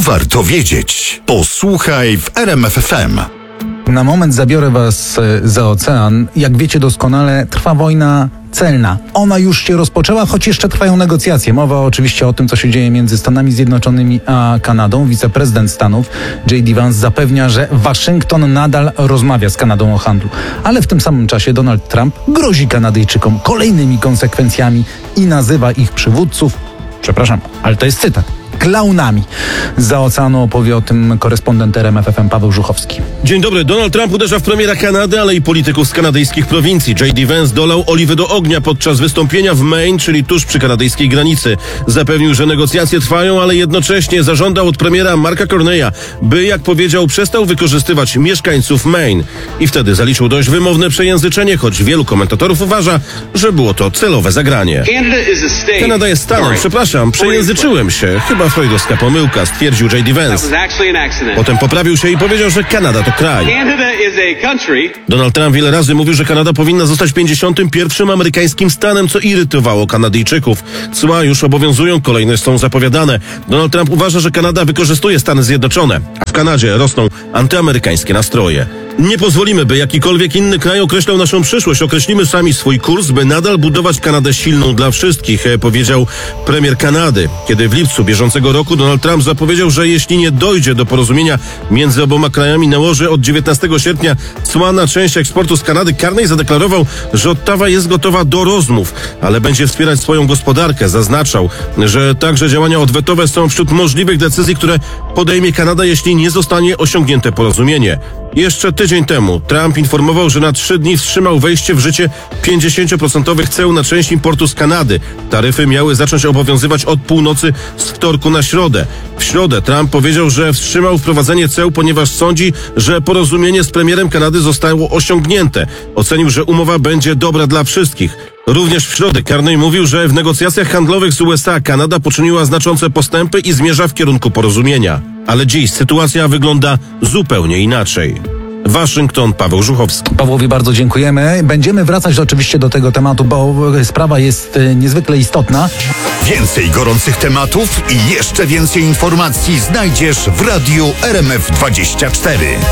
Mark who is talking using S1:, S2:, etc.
S1: warto wiedzieć. Posłuchaj w RMF FM.
S2: Na moment zabiorę was za ocean. Jak wiecie doskonale, trwa wojna celna. Ona już się rozpoczęła, choć jeszcze trwają negocjacje. Mowa oczywiście o tym, co się dzieje między Stanami Zjednoczonymi a Kanadą. Wiceprezydent Stanów J.D. Vance zapewnia, że Waszyngton nadal rozmawia z Kanadą o handlu. Ale w tym samym czasie Donald Trump grozi Kanadyjczykom kolejnymi konsekwencjami i nazywa ich przywódców, przepraszam, ale to jest cytat, klaunami. Za oceanu opowie o tym korespondent RMF FM Paweł Żuchowski.
S3: Dzień dobry. Donald Trump uderza w premiera Kanady, ale i polityków z kanadyjskich prowincji. J.D. Vance dolał oliwy do ognia podczas wystąpienia w Maine, czyli tuż przy kanadyjskiej granicy. Zapewnił, że negocjacje trwają, ale jednocześnie zażądał od premiera Marka Carneya, by, jak powiedział, przestał wykorzystywać mieszkańców Maine. I wtedy zaliczył dość wymowne przejęzyczenie, choć wielu komentatorów uważa, że było to celowe zagranie. Kanada jest stanem. Przepraszam, przejęzyczyłem się. Chyba freudowska pomyłka, stwierdził J.D. Vance. Potem poprawił się i powiedział, że Kanada to kraj. Donald Trump wiele razy mówił, że Kanada powinna zostać 51. amerykańskim stanem, co irytowało Kanadyjczyków. Cła już obowiązują, kolejne są zapowiadane. Donald Trump uważa, że Kanada wykorzystuje Stany Zjednoczone, a w Kanadzie rosną antyamerykańskie nastroje. Nie pozwolimy, by jakikolwiek inny kraj określał naszą przyszłość. Określimy sami swój kurs, by nadal budować Kanadę silną dla wszystkich, powiedział premier Kanady. Kiedy w lipcu bieżącego roku Donald Trump zapowiedział, że jeśli nie dojdzie do porozumienia między oboma krajami, nałoży od 19 sierpnia cła na część eksportu z Kanady, Carney zadeklarował, że Ottawa jest gotowa do rozmów, ale będzie wspierać swoją gospodarkę. Zaznaczał, że także działania odwetowe są wśród możliwych decyzji, które podejmie Kanada, jeśli nie zostanie osiągnięte porozumienie. Jeszcze tydzień temu Trump informował, że na 3 dni wstrzymał wejście w życie 50% ceł na część importu z Kanady. Taryfy miały zacząć obowiązywać od północy z wtorku na środę. W środę Trump powiedział, że wstrzymał wprowadzenie ceł, ponieważ sądzi, że porozumienie z premierem Kanady zostało osiągnięte. Ocenił, że umowa będzie dobra dla wszystkich. Również w środę Carney mówił, że w negocjacjach handlowych z USA Kanada poczyniła znaczące postępy i zmierza w kierunku porozumienia. Ale dziś sytuacja wygląda zupełnie inaczej. Waszyngton, Paweł Żuchowski.
S2: Pawłowi bardzo dziękujemy. Będziemy wracać oczywiście do tego tematu, bo sprawa jest niezwykle istotna.
S1: Więcej gorących tematów i jeszcze więcej informacji znajdziesz w radiu RMF24.